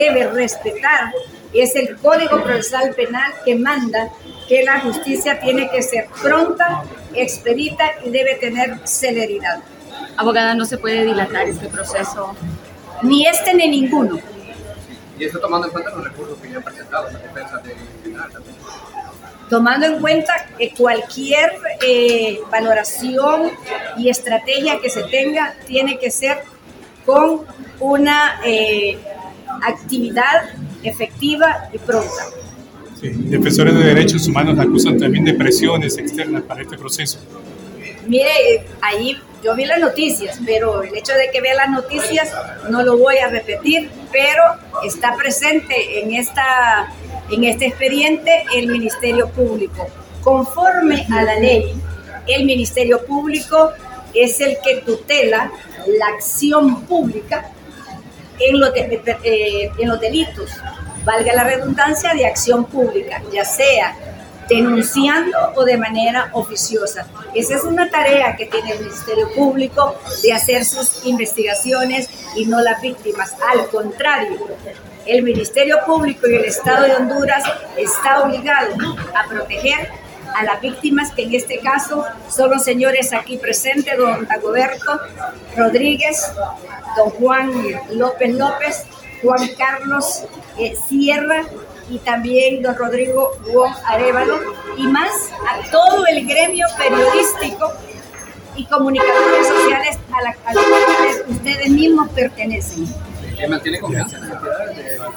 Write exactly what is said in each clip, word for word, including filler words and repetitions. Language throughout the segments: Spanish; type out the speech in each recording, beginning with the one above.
debe respetar es el Código Procesal Penal, que manda que la justicia tiene que ser pronta, expedita y debe tener celeridad. Abogada, ¿no se puede dilatar este proceso? Ni este ni ninguno. Y esto tomando en cuenta los recursos que ya han presentado las defensas de penal también. Tomando en cuenta que cualquier eh, valoración y estrategia que se tenga tiene que ser con una eh, actividad efectiva y pronta. Sí, defensores de derechos humanos acusan también de presiones externas para este proceso. Mire, ahí yo vi las noticias, pero el hecho de que vea las noticias no lo voy a repetir, pero está presente en, esta, en este expediente el Ministerio Público. Conforme a la ley, el Ministerio Público es el que tutela la acción pública en los, de, eh, en los delitos, valga la redundancia, de acción pública, ya sea denunciando o de manera oficiosa. Esa es una tarea que tiene el Ministerio Público, de hacer sus investigaciones y no las víctimas. Al contrario, el Ministerio Público y el Estado de Honduras está obligado a proteger a las víctimas, que en este caso son los señores aquí presentes, don Dagoberto Rodríguez, don Juan López López, Juan Carlos eh, Sierra, y también don Rodrigo Juan Arevalo, y más a todo el gremio periodístico y comunicadores sociales a, la, a los que ustedes mismos pertenecen. ¿Quién mantiene confianza en las entidades de la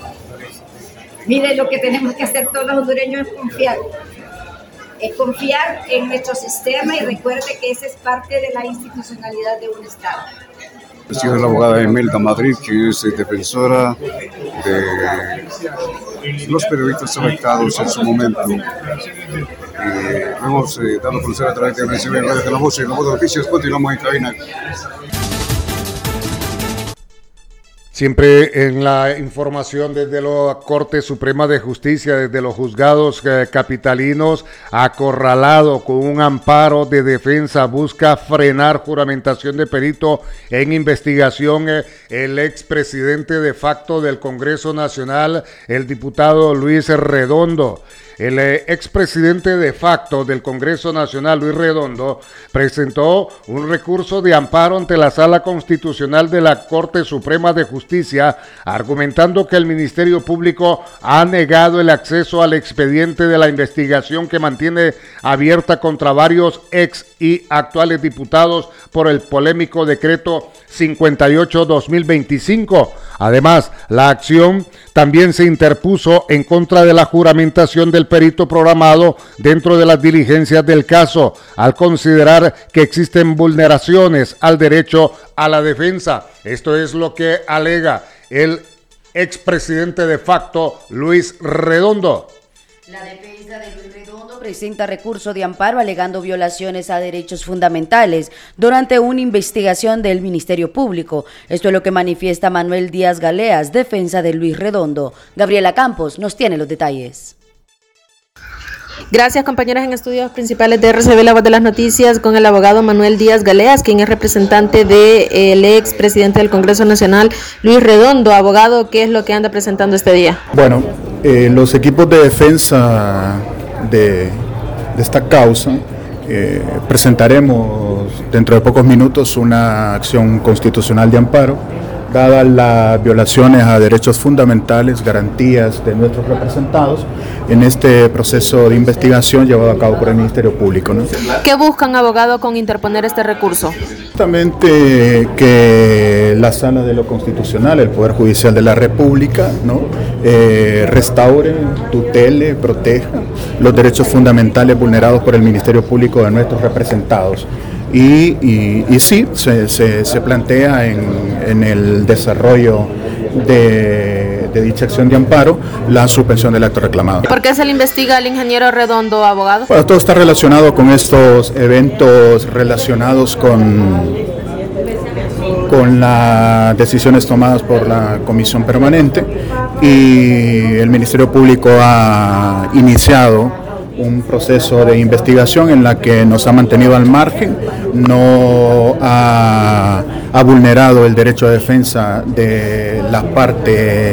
Mire, lo que tenemos que hacer todos los hondureños es confiar. Es confiar en nuestro sistema, y recuerde que esa es parte de la institucionalidad de un Estado. Ha sido la abogada Imelda Madrid, que es defensora de los periodistas afectados en su momento. Eh, lo hemos eh, dado a conocer a través de Radio de la Voz y la Voz de Noticias. Continuamos en cabina. Siempre en la información desde la Corte Suprema de Justicia, desde los juzgados eh, capitalinos, acorralado con un amparo de defensa, busca frenar juramentación de perito en investigación eh, el expresidente de facto del Congreso Nacional, el diputado Luis Redondo. El eh, expresidente de facto del Congreso Nacional, Luis Redondo, presentó un recurso de amparo ante la Sala Constitucional de la Corte Suprema de Justicia, argumentando que el Ministerio Público ha negado el acceso al expediente de la investigación que mantiene abierta contra varios ex y actuales diputados por el polémico decreto cincuenta y ocho dos mil veinticinco. Además, la acción también se interpuso en contra de la juramentación del perito programado dentro de las diligencias del caso, al considerar que existen vulneraciones al derecho a la defensa. Esto es lo que alega el expresidente de facto, Luis Redondo. La defensa de Luis Redondo presenta recurso de amparo alegando violaciones a derechos fundamentales durante una investigación del Ministerio Público. Esto es lo que manifiesta Manuel Díaz Galeas, defensa de Luis Redondo. Gabriela Campos nos tiene los detalles. Gracias, compañeras en estudios principales de R C B, la Voz de las Noticias, con el abogado Manuel Díaz Galeas, quien es representante del ex presidente del Congreso Nacional, Luis Redondo. Abogado, ¿qué es lo que anda presentando este día? Bueno, eh, los equipos de defensa de, de esta causa eh, presentaremos dentro de pocos minutos una acción constitucional de amparo, dadas las violaciones a derechos fundamentales, garantías de nuestros representados en este proceso de investigación llevado a cabo por el Ministerio Público, ¿no? ¿Qué buscan, abogado, con interponer este recurso? Justamente que la Sala de lo Constitucional, el Poder Judicial de la República, ¿no? eh, restaure, tutele, proteja los derechos fundamentales vulnerados por el Ministerio Público de nuestros representados. Y, y, y sí, se, se, se plantea en, en el desarrollo de, de dicha acción de amparo la suspensión del acto reclamado. ¿Por qué se le investiga al ingeniero Redondo, abogado? Bueno, todo está relacionado con estos eventos relacionados con, con las decisiones tomadas por la Comisión Permanente, y el Ministerio Público ha iniciado un proceso de investigación en la que nos ha mantenido al margen, no ha, ha vulnerado el derecho de defensa de la parte